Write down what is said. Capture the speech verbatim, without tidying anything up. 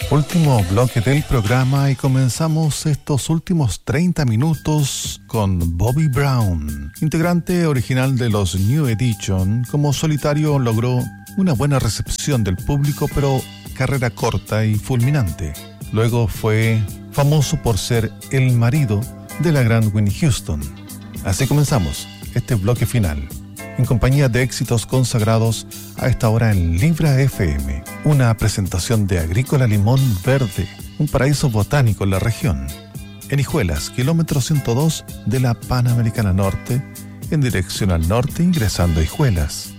Último bloque del programa y comenzamos estos últimos treinta minutos con Bobby Brown, integrante original de los New Edition. Como solitario logró una buena recepción del público, pero carrera corta y fulminante. Luego fue famoso por ser el marido de la gran Whitney Houston. Así comenzamos este bloque final, en compañía de éxitos consagrados a esta hora en Libra F M, una presentación de Agrícola Limón Verde, un paraíso botánico en la región. En Hijuelas, kilómetro ciento dos de la Panamericana Norte, en dirección al norte ingresando a Hijuelas.